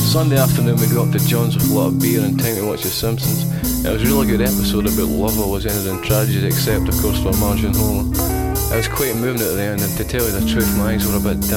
Sunday afternoon we got up to John's with a lot of beer and time to watch The Simpsons. It was a really good episode about love always ended in tragedy, except of course for Marge and Homer. It was quite moving at the end, and to tell you the truth, my eyes were a bit dim.